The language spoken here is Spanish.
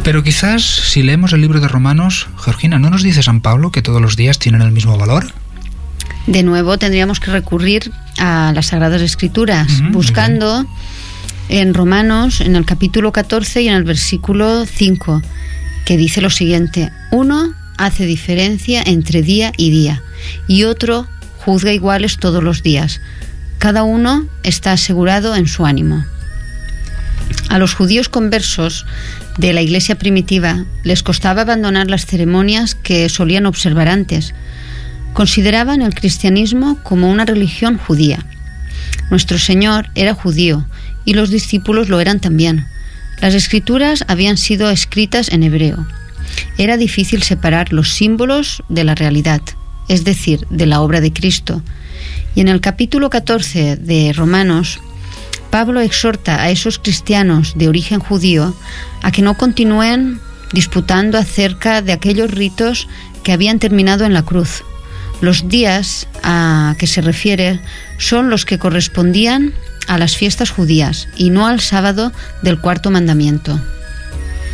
Pero quizás si leemos el libro de Romanos, Georgina, ¿no nos dice San Pablo que todos los días tienen el mismo valor? De nuevo tendríamos que recurrir a las Sagradas Escrituras, buscando en Romanos, en el capítulo 14 y en el versículo 5, que dice lo siguiente: uno hace diferencia entre día y día, y otro juzga iguales todos los días. Cada uno está asegurado en su ánimo. A los judíos conversos de la iglesia primitiva les costaba abandonar las ceremonias que solían observar antes. Consideraban el cristianismo como una religión judía. Nuestro Señor era judío y los discípulos lo eran también. Las escrituras habían sido escritas en hebreo. Era difícil separar los símbolos de la realidad, es decir, de la obra de Cristo. Y en el capítulo 14 de Romanos, Pablo exhorta a esos cristianos de origen judío a que no continúen disputando acerca de aquellos ritos que habían terminado en la cruz. Los días a que se refiere son los que correspondían a las fiestas judías y no al sábado del cuarto mandamiento.